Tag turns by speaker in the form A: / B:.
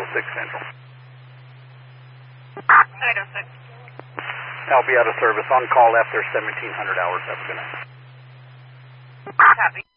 A: Central.
B: 806.
A: I'll be out of service on call after 1700 hours. Have a good night.
B: Copy.